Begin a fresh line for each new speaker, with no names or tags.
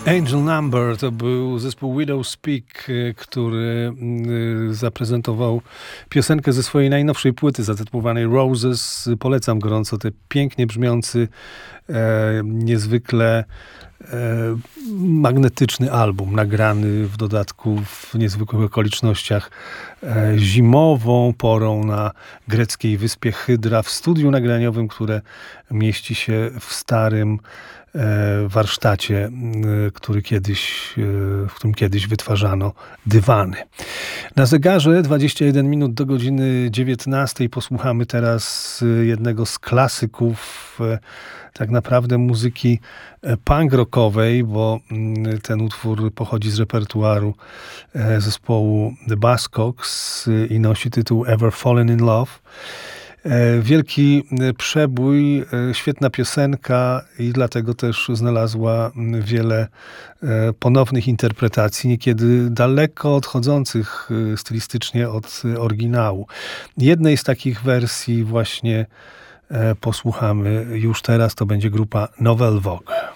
Angel Number to był zespół Widow Speak, który zaprezentował piosenkę ze swojej najnowszej płyty zatytułowanej Roses. Polecam gorąco ten pięknie brzmiący, niezwykle magnetyczny album, nagrany w dodatku w niezwykłych okolicznościach, zimową porą na greckiej wyspie Hydra w studiu nagraniowym, które mieści się w starym warsztacie, w którym kiedyś wytwarzano dywany. Na zegarze 21 minut do godziny 19. Posłuchamy teraz jednego z klasyków tak naprawdę muzyki punk rockowej, bo ten utwór pochodzi z repertuaru zespołu The Buzzcocks i nosi tytuł Ever Fallen in Love. Wielki przebój, świetna piosenka i dlatego też znalazła wiele ponownych interpretacji, niekiedy daleko odchodzących stylistycznie od oryginału. Jednej z takich wersji właśnie posłuchamy już teraz, to będzie grupa Nouvelle Vogue.